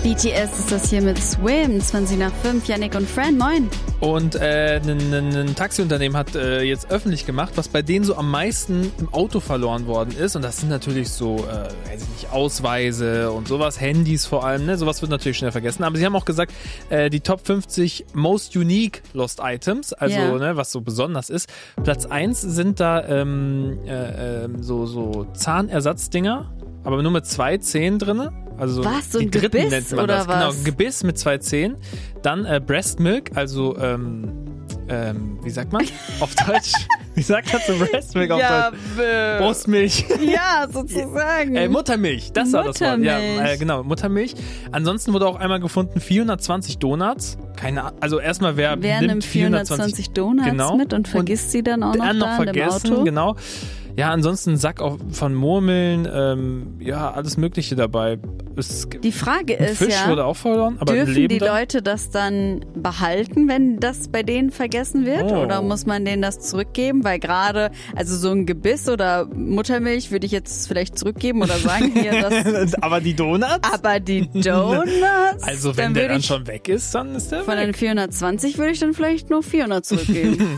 BTS ist das hier mit Swim, 20 nach 5, Yannick und Fran, moin. Und ein Taxiunternehmen hat jetzt öffentlich gemacht, was bei denen so am meisten im Auto verloren worden ist. Und das sind natürlich so, weiß ich nicht, Ausweise und sowas, Handys vor allem, ne? Sowas wird natürlich schnell vergessen. Aber sie haben auch gesagt, die Top 50 Most Unique Lost Items, also ne, was so besonders ist. Platz 1 sind da so Zahnersatzdinger, aber nur mit 2 Zähnen drinne. Also was, so die ein dritten Gebiss nennt man oder das. was? Genau, Gebiss mit 2 Zähnen. Dann Breast Milk, also wie sagt man auf Deutsch? Wie sagt man zu Breast Milk auf Deutsch? Brustmilch. Ja, sozusagen. Muttermilch, das war das Wort. Ja, genau, Muttermilch. Ansonsten wurde auch einmal gefunden 420 Donuts. Keine Ahnung, also erstmal wer nimmt 420 Donuts mit und vergisst sie dann auch noch da in dem Auto? Genau. Ja, ansonsten ein Sack auch von Murmeln, alles Mögliche dabei. Die Frage ist Fisch wurde auch verloren, aber dürfen die Leute das dann behalten, wenn das bei denen vergessen wird? Oh. Oder muss man denen das zurückgeben? Weil gerade, also so ein Gebiss oder Muttermilch würde ich jetzt vielleicht zurückgeben oder sagen hier, das. Aber die Donuts? Aber die Donuts? Also wenn der dann schon weg ist, dann ist der von weg. den 420 würde ich dann vielleicht nur 400 zurückgeben.